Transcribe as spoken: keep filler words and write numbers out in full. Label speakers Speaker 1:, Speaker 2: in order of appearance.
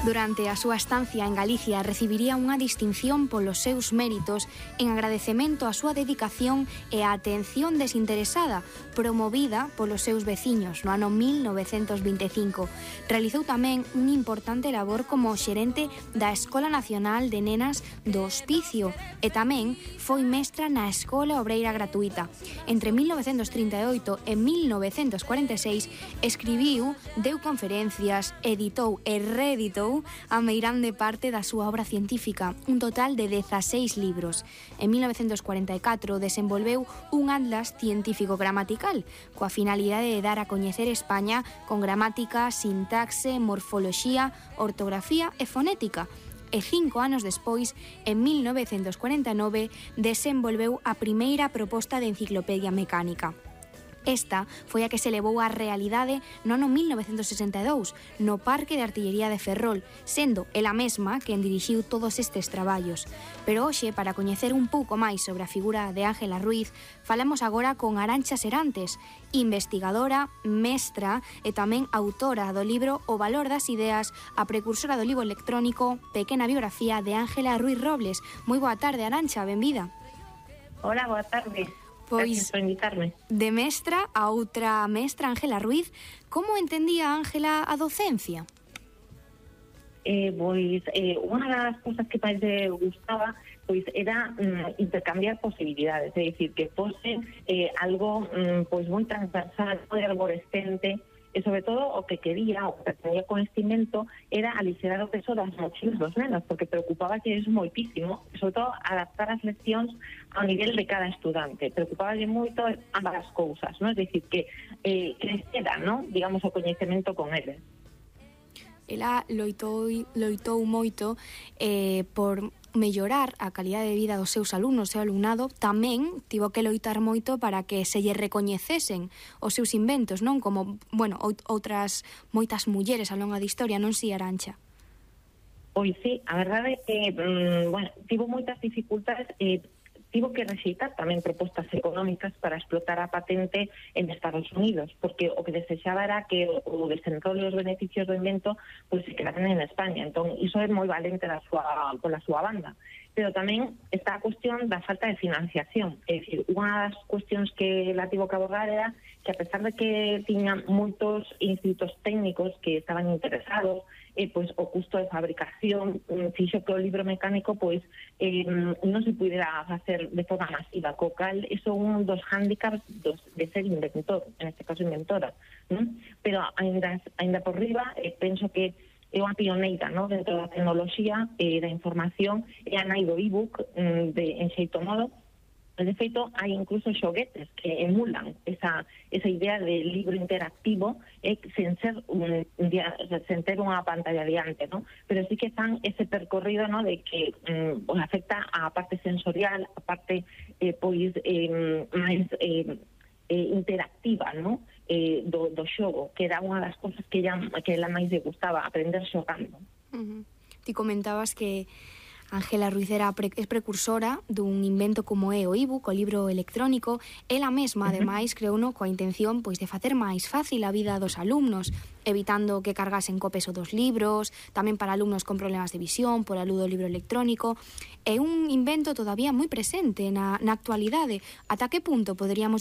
Speaker 1: Durante a súa estancia en Galicia recibiría unha distinción polos seus méritos en agradecemento á súa dedicación e a atención desinteresada promovida polos seus veciños no ano mil novecentos vinte e cinco. Realizou tamén un importante labor como xerente da Escola Nacional de Nenas do Hospicio e tamén foi mestra na Escola Obreira Gratuita. Entre mil novecentos trinta e oito e mil novecentos cuarenta e seis escribiu, deu conferencias, editou e reeditou a meirande parte da súa obra científica, un total de dezaseis libros. En mil novecentos cuarenta e catro desenvolveu un atlas científico gramatical, coa finalidade de dar a coñecer España con gramática, sintaxe, morfoloxía, ortografía e fonética. E cinco anos despois, en mil novecentos cuarenta e nove, desenvolveu a primeira proposta de enciclopedia mecánica. Esta foi a que se levou á realidade no ano mil novecentos sesenta e dous, no Parque de Artillería de Ferrol, sendo ela mesma quen dirixiu todos estes traballos. Pero hoxe, para coñecer un pouco máis sobre a figura de Ángela Ruiz, falamos agora con Arantxa Serantes, investigadora, mestra e tamén autora do libro O valor das ideas, a precursora do libro electrónico Pequena biografía de Ángela Ruiz Robles. Moi boa tarde, Arantxa, benvida.
Speaker 2: Hola, boa tarde.
Speaker 1: Pois,
Speaker 2: gracias por invitarme.
Speaker 1: De mestra a outra mestra, Ángela Ruiz, como entendía Ángela a docencia?
Speaker 2: Eh, pois, eh, unha das cousas que máis me gustaba pois era mm, intercambiar posibilidades, é dicir, que fose eh, algo mm, pois moi transversal, moi arborescente, e sobre todo o que quería, o que tenía con este invento, era aligerar o peso das mochilas dos nenos, porque preocupaba que es moitísimo, sobre todo adaptar as leccións ao nivel de cada estudante. Preocupaba moito ambas as cousas, ¿no? Es decir, que eh, crecera, ¿no? digamos, o coñecemento con eles.
Speaker 1: Ela loitou, loitou moito eh, por mellorar a calidade de vida dos seus alumnos, do seu alumnado. Tamén tivo que loitar moito para que se lle recoñecesen os seus inventos, non? Como, bueno, outras moitas mulleres ao longo da historia, non si, Arantxa?
Speaker 2: Pois sí, a verdade é que, mm, bueno, tivo moitas dificultades e eh, tivo que rexeitar tamén propostas económicas para explotar a patente en Estados Unidos, porque o que desexaba era que o desenrollo dos beneficios do invento pois se quedaran en España. Entón, iso é moi valente da súa, pola súa banda. Pero tamén está a cuestión da falta de financiación. É dicir, unha das cuestións que la tivo que abordar era que a pesar de que tiña moitos institutos técnicos que estaban interesados, eh, pois o custo de fabricación fixo que o libro mecánico pois eh, non se pudera facer de forma masiva, co cal iso é un dos hándicaps dos, de ser inventor, en este caso inventora, ¿no? Pero ainda, ainda por riba eh, penso que é unha pioneira, ¿no? dentro da tecnoloxía e eh, da información, e a nai do ebook mm, de, en xeito modo. De feito, hai incluso xoguetes que emulan esa, esa idea de libro interactivo eh, sen ser un, un día, sen ter unha pantalla diante, ¿no? Pero sí que fan ese percorrido, ¿no? de que mm, pues afecta a parte sensorial, a parte eh, pois eh, máis eh, eh, interactiva, ¿no? eh, do, do xogo, que era unha das cousas que ela, que ela máis le gustaba, aprender xogando.
Speaker 1: Uh-huh. Ti comentabas que Ángela Ruiz era pre- es precursora dun invento como é o ebook, o libro electrónico. Ela mesma, ademais, creou no coa intención pois de facer máis fácil a vida dos alumnos, evitando que cargasen co peso dos libros, tamén para alumnos con problemas de visión, por alú do libro electrónico. É un invento todavía moi presente na, na actualidade. Ata que punto poderíamos